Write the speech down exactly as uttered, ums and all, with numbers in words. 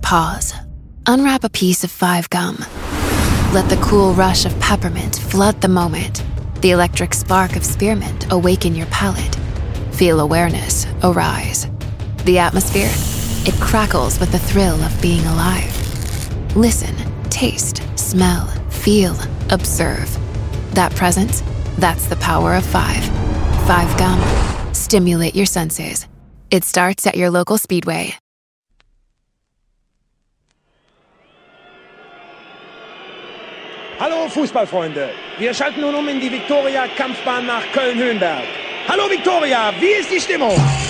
Pause. Unwrap a piece of Five Gum. Let the cool rush of peppermint flood the moment. The electric spark of spearmint awaken your palate. Feel awareness arise. The atmosphere, it crackles with the thrill of being alive. Listen, taste, smell, feel, observe. That presence, that's the power of five. Five Gum. Stimulate your senses. It starts at your local Speedway. Hallo Fußballfreunde, wir schalten nun um in die Viktoria Kampfbahn nach Köln-Höhenberg. Hallo Viktoria, wie ist die Stimmung?